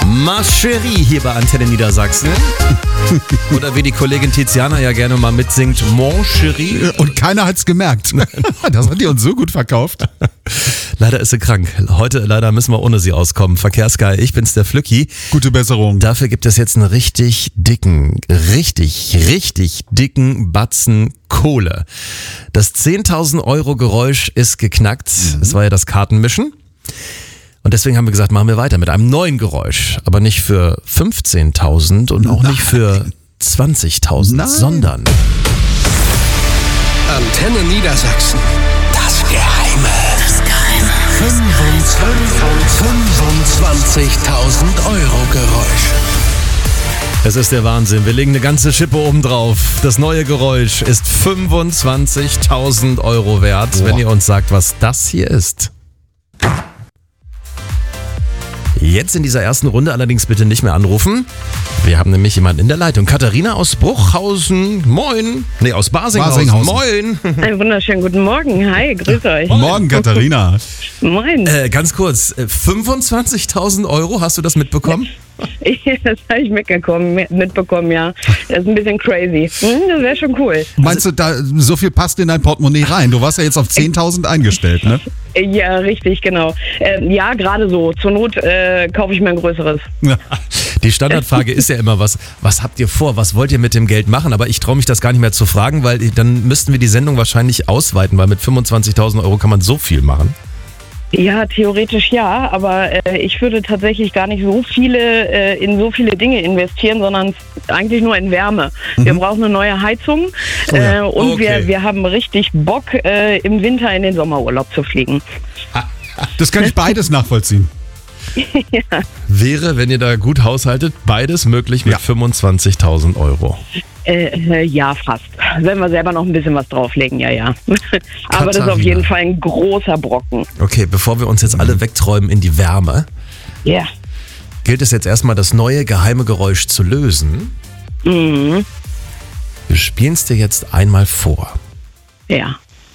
Ma Chérie hier bei Antenne Niedersachsen. Oder wie die Kollegin Tiziana ja gerne mal mitsingt, Mon Chérie. Und keiner hat's gemerkt. Das hat die uns so gut verkauft. Leider ist sie krank. Heute leider müssen wir ohne sie auskommen. Verkehrsgeil, ich bin's, der Flücki. Gute Besserung. Dafür gibt es jetzt einen richtig dicken Batzen Kohle. Das 10.000 Euro Geräusch ist geknackt. Das war ja das Kartenmischen. Und deswegen haben wir gesagt, machen wir weiter mit einem neuen Geräusch. Aber nicht für 15.000 und auch nicht für 20.000, sondern... Antenne Niedersachsen. Das Geheime. 25.000 Euro Geräusch. Es ist der Wahnsinn. Wir legen eine ganze Schippe oben drauf. Das neue Geräusch ist 25.000 Euro wert, wenn ihr uns sagt, was das hier ist. Jetzt in dieser ersten Runde allerdings bitte nicht mehr anrufen. Wir haben nämlich jemanden in der Leitung. Katharina aus Bruchhausen. Moin. Nee, aus Basinghausen. Moin. Einen wunderschönen guten Morgen. Hi, grüß euch. Morgen, Katharina. Moin. Ganz kurz, 25.000 Euro, hast du das mitbekommen? Das habe ich mitbekommen, ja. Das ist ein bisschen crazy. Das wäre schon cool. Meinst du, da so viel passt in dein Portemonnaie rein? Du warst ja jetzt auf 10.000 eingestellt, ne? Ja, richtig, genau. Ja, gerade so. Zur Not kaufe ich mir ein größeres. Die Standardfrage ist ja immer, was habt ihr vor? Was wollt ihr mit dem Geld machen? Aber ich traue mich das gar nicht mehr zu fragen, weil dann müssten wir die Sendung wahrscheinlich ausweiten, weil mit 25.000 Euro kann man so viel machen. Ja, theoretisch ja, aber ich würde tatsächlich gar nicht so viele in so viele Dinge investieren, sondern eigentlich nur in Wärme. Wir brauchen eine neue Heizung und Okay. wir haben richtig Bock, im Winter in den Sommerurlaub zu fliegen. Das kann ich beides nachvollziehen. Wäre, wenn ihr da gut haushaltet, beides möglich mit 25.000 Euro. Ja, fast. Wenn wir selber noch ein bisschen was drauflegen, ja. Aber das ist auf Katharina. jeden Fall ein großer Brocken. Okay, bevor wir uns jetzt alle wegträumen in die Wärme, Ja. gilt es jetzt erstmal, das neue geheime Geräusch zu lösen. Mhm. Wir spielen es dir jetzt einmal vor. Ja.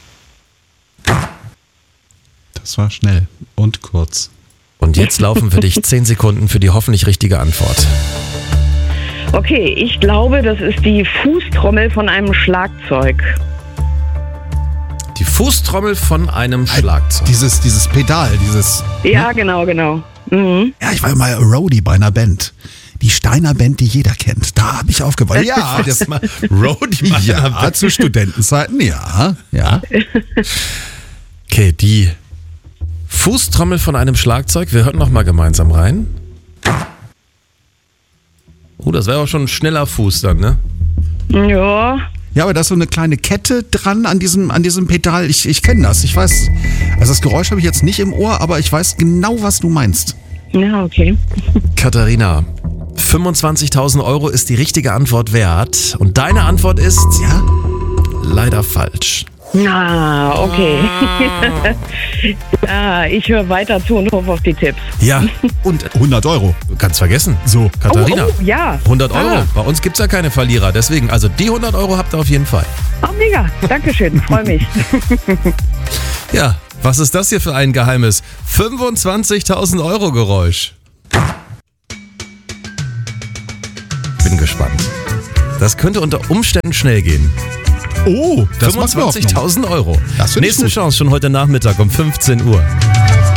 Das war schnell und kurz. Und jetzt laufen für dich 10 Sekunden für die hoffentlich richtige Antwort. Okay, ich glaube, das ist die Fußtrommel von einem Schlagzeug. Die Fußtrommel von einem Schlagzeug. Dieses Pedal, Ja, genau. Mhm. Ja, ich war ja mal Roadie bei einer Band. Die Steiner Band, die jeder kennt. Da habe ich aufgebaut. Ja, Das mal Roadie bei einer ja, Band. zu Studentenzeiten, ja. Okay, die Fußtrommel von einem Schlagzeug. Wir hören noch mal gemeinsam rein. Das wäre auch schon ein schneller Fuß dann, ne? Ja. Ja, aber da ist so eine kleine Kette dran an diesem Pedal. Ich kenne das. Ich weiß, also das Geräusch habe ich jetzt nicht im Ohr, aber ich weiß genau, was du meinst. Ja, okay. Katharina, 25.000 Euro ist die richtige Antwort wert. Und deine Antwort ist leider falsch. Ah, okay. Ich höre weiter zu und hoffe auf die Tipps. Ja, Und 100 Euro. du kannst vergessen. So. Katharina, Ja. 100 Euro. Ah. Bei uns gibt's ja keine Verlierer. Deswegen, also die 100 Euro habt ihr auf jeden Fall. Oh, mega. Dankeschön. Freue mich. Ja, was ist das hier für ein geheimes 25.000 Euro Geräusch? Bin gespannt. Das könnte unter Umständen schnell gehen. Oh, das macht mir Hoffnung. 25.000 Euro. Das finde ich Nächste gut. Chance schon heute Nachmittag um 15 Uhr.